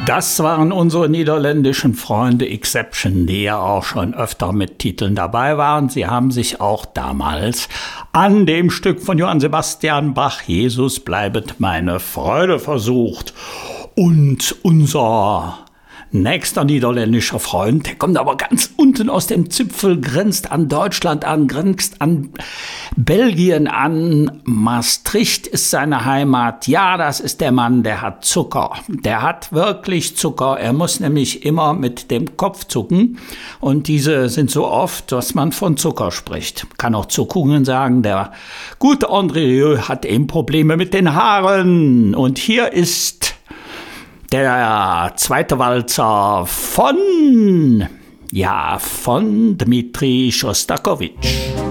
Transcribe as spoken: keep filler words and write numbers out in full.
Das waren unsere niederländischen Freunde Exception, die ja auch schon öfter mit Titeln dabei waren. Sie haben sich auch damals an dem Stück von Johann Sebastian Bach, Jesus bleibet meine Freude, versucht. Und unser nächster niederländischer Freund, der kommt aber ganz unten aus dem Zipfel, grenzt an Deutschland an, grenzt an Belgien an. Maastricht ist seine Heimat. Ja, das ist der Mann, der hat Zucker. Der hat wirklich Zucker. Er muss nämlich immer mit dem Kopf zucken. Und diese sind so oft, dass man von Zucker spricht. Kann auch Zuckungen sagen. Der gute André Rieu hat eben Probleme mit den Haaren. Und hier ist der zweite Walzer von, ja, von Dmitri Schostakowitsch.